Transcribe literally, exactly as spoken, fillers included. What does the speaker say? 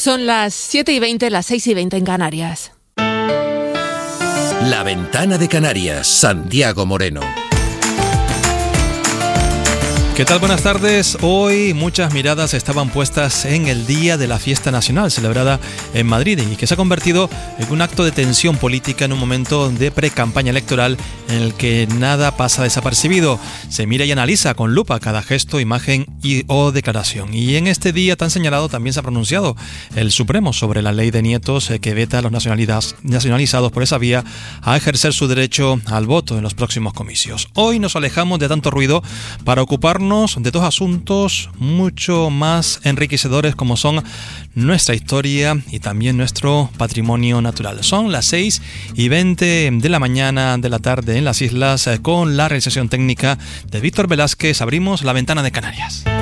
Son las siete y veinte, las seis y veinte en Canarias. La Ventana de Canarias, Santiago Moreno. ¿Qué tal? Buenas tardes. Hoy muchas miradas estaban puestas en el Día de la Fiesta Nacional, celebrada en Madrid, y que se ha convertido en un acto de tensión política en un momento de pre-campaña electoral en el que nada pasa desapercibido. Se mira y analiza con lupa cada gesto, imagen y o declaración. Y en este día tan señalado también se ha pronunciado el Supremo sobre la ley de nietos que veta a los nacionalizados por esa vía a ejercer su derecho al voto en los próximos comicios. Hoy nos alejamos de tanto ruido para ocuparnos de dos asuntos mucho más enriquecedores como son nuestra historia y también nuestro patrimonio natural. Son las seis y veinte de la mañana de la tarde en las islas, con la realización técnica de Víctor Velázquez. Abrimos la Ventana de Canarias.